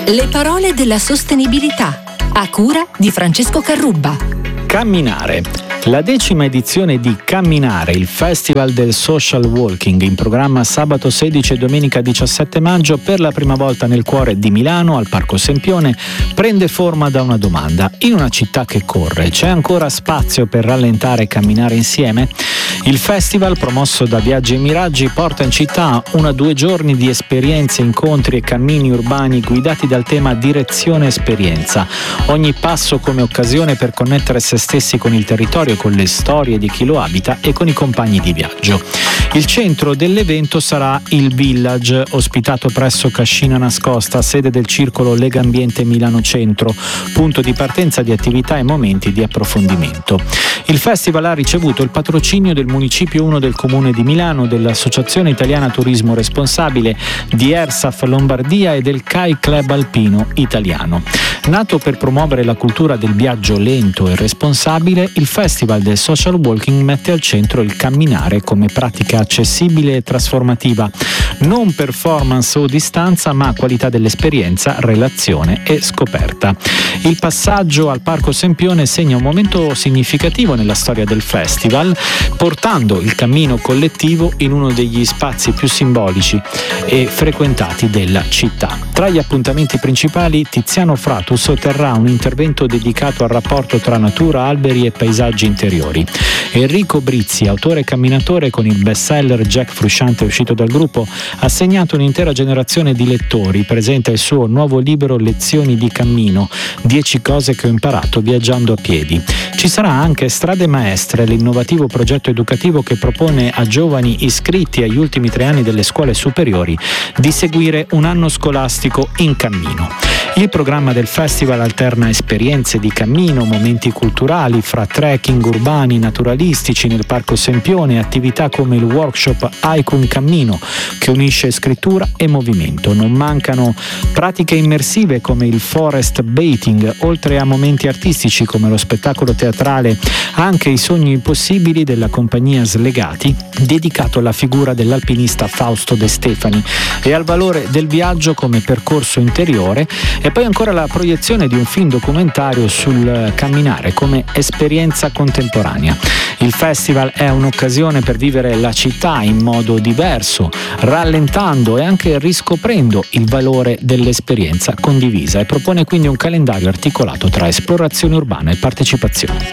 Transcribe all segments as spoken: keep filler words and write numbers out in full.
Le parole della sostenibilità, a cura di Francesco Carrubba. Camminare. La decima edizione di Camminare, il Festival del Social Walking, in programma sabato sedici e domenica diciassette maggio, per la prima volta nel cuore di Milano, al Parco Sempione, prende forma da una domanda. In una città che corre, c'è ancora spazio per rallentare e camminare insieme? Il festival, promosso da Viaggi e Miraggi, porta in città una due giorni di esperienze, incontri e cammini urbani guidati dal tema Direzione Esperienza. Ogni passo come occasione per connettere se stessi con il territorio, con le storie di chi lo abita e con i compagni di viaggio. Il centro dell'evento sarà il Village, ospitato presso Cascina Nascosta, sede del circolo Lega Ambiente Milano Centro, punto di partenza di attività e momenti di approfondimento. Il festival ha ricevuto il patrocinio del Municipio uno del Comune di Milano, dell'Associazione Italiana Turismo Responsabile, di ERSAF Lombardia e del C A I Club Alpino Italiano. Nato per promuovere la cultura del viaggio lento e responsabile, il Festival del Social Walking mette al centro il camminare come pratica accessibile e trasformativa, non performance o distanza, ma qualità dell'esperienza, relazione e scoperta. Il passaggio al Parco Sempione segna un momento significativo nella storia del festival, portando il cammino collettivo in uno degli spazi più simbolici e frequentati della città. Tra gli appuntamenti principali, Tiziano Fratus terrà un intervento dedicato al rapporto tra natura, alberi e paesaggi interiori. Enrico Brizzi, autore e camminatore con il bestseller Jack Frusciante uscito dal gruppo, ha segnato un'intera generazione di lettori. Presenta il suo nuovo libro Lezioni di cammino, dieci cose che ho imparato viaggiando a piedi. Ci sarà anche Strade Maestre, l'innovativo progetto educativo che propone a giovani iscritti agli ultimi tre anni delle scuole superiori di seguire un anno scolastico in cammino. Il programma del festival alterna esperienze di cammino, momenti culturali fra trekking urbani, naturalistici nel Parco Sempione, attività come il workshop Icon Cammino che unisce scrittura e movimento. Non mancano pratiche immersive come il forest bathing, oltre a momenti artistici come lo spettacolo teatrale Anche i sogni impossibili della compagnia Slegati, dedicato alla figura dell'alpinista Fausto De Stefani e al valore del viaggio come percorso interiore. E poi ancora la proiezione di un film documentario sul camminare come esperienza contemporanea. Il festival è un'occasione per vivere la città in modo diverso, rallentando e anche riscoprendo il valore dell'esperienza condivisa, e propone quindi un calendario articolato tra esplorazione urbana e partecipazione.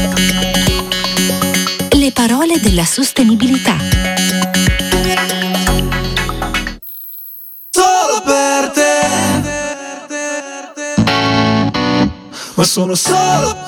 Le parole della sostenibilità. Solo per te, ma sono solo